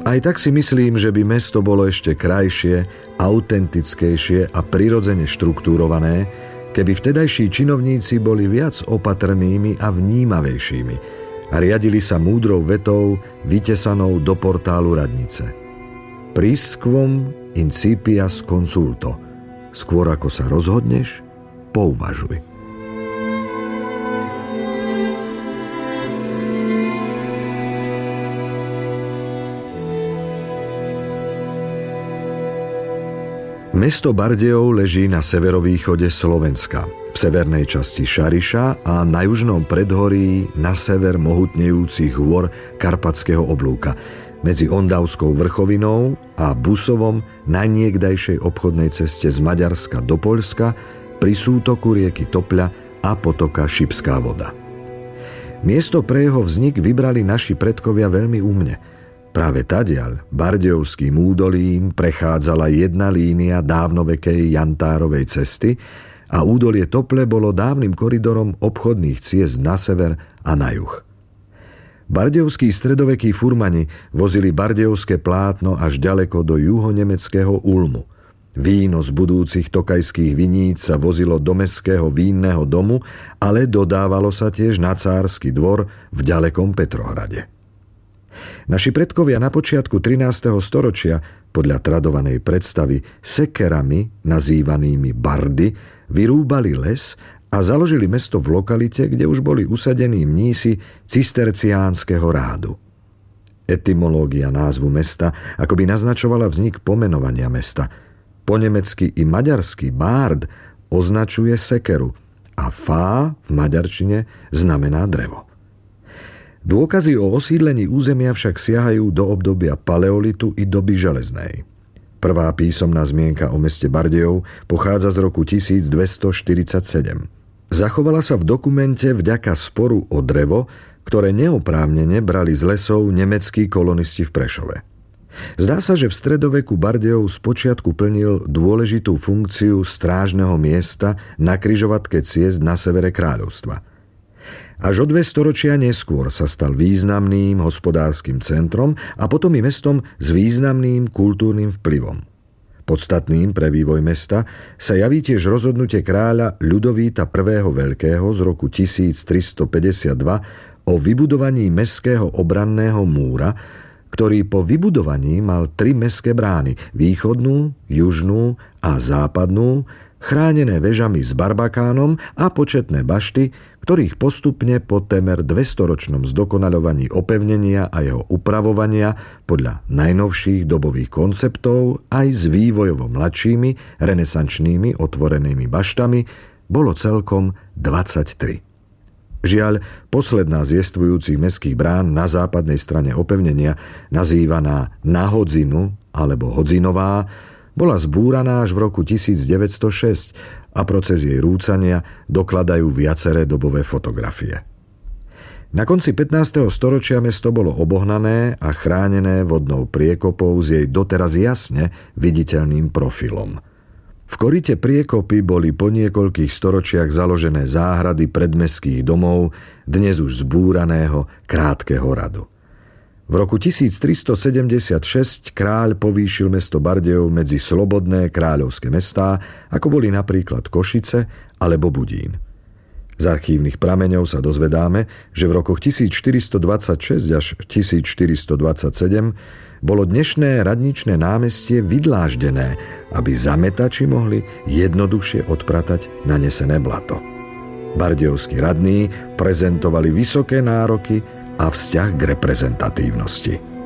Aj tak si myslím, že by mesto bolo ešte krajšie, autentickejšie a prirodzene štruktúrované, keby vtedajší činovníci boli viac opatrnými a vnímavejšími a riadili sa múdrou vetou vytesanou do portálu radnice. Prisquam incipias consulto. Skôr ako sa rozhodneš, pouvažuj. Mesto Bardejov leží na severovýchode Slovenska, v severnej časti Šariša a na južnom predhorí na sever mohutnejúcich hôr Karpatského oblúka, medzi Ondavskou vrchovinou a Busovom na niekdajšej obchodnej ceste z Maďarska do Poľska pri sútoku rieky Topľa a potoka Šibská voda. Miesto pre jeho vznik vybrali naši predkovia veľmi úmne. Práve tadiaľ Bardejovským údolím prechádzala jedna línia dávnovekej Jantárovej cesty a údolie Tople bolo dávnym koridorom obchodných ciest na sever a na juh. Bardejovskí stredovekí furmani vozili bardejovské plátno až ďaleko do juhonemeckého Ulmu. Víno z budúcich tokajských viníc sa vozilo do mestského vínneho domu, ale dodávalo sa tiež na cársky dvor v ďalekom Petrohrade. Naši predkovia na počiatku 13. storočia podľa tradovanej predstavy sekerami nazývanými bardy vyrúbali les a založili mesto v lokalite, kde už boli usadení mnísi cisterciánskeho rádu. Etymológia názvu mesta akoby naznačovala vznik pomenovania mesta. Po nemecky i maďarsky bárd označuje sekeru a fá v maďarčine znamená drevo. Dôkazy o osídlení územia však siahajú do obdobia paleolitu i doby železnej. Prvá písomná zmienka o meste Bardejov pochádza z roku 1247. Zachovala sa v dokumente vďaka sporu o drevo, ktoré neoprávnene brali z lesov nemeckí kolonisti v Prešove. Zdá sa, že v stredoveku Bardejov spočiatku plnil dôležitú funkciu strážneho miesta na križovatke ciest na severe kráľovstva. Až o 2 storočia neskôr sa stal významným hospodárskym centrom a potom i mestom s významným kultúrnym vplyvom. Podstatným pre vývoj mesta sa javí tiež rozhodnutie kráľa Ľudovíta I. Veľkého z roku 1352 o vybudovaní mestského obranného múra, ktorý po vybudovaní mal 3 mestské brány, východnú, južnú a západnú, chránené vežami s barbakánom a početné bašty, ktorých postupne po témer 200-ročnom zdokonaľovaní opevnenia a jeho upravovania podľa najnovších dobových konceptov aj s vývojovo mladšími renesančnými otvorenými baštami bolo celkom 23. Žiaľ, posledná z jestvujúcich mestských brán na západnej strane opevnenia, nazývaná Nahodzinu alebo Hodzinová, bola zbúraná až v roku 1906 a proces jej rúcania dokladajú viaceré dobové fotografie. Na konci 15. storočia mesto bolo obohnané a chránené vodnou priekopou s jej doteraz jasne viditeľným profilom. V korite priekopy boli po niekoľkých storočiach založené záhrady predmestských domov, dnes už zbúraného Krátkeho radu. V roku 1376 kráľ povýšil mesto Bardejov medzi slobodné kráľovské mestá, ako boli napríklad Košice alebo Budín. Z archívnych prameňov sa dozvedáme, že v rokoch 1426 až 1427 bolo dnešné radničné námestie vydláždené, aby zametači mohli jednoduchšie odpratať nanesené blato. Bardejovskí radní prezentovali vysoké nároky a vzťah k reprezentatívnosti.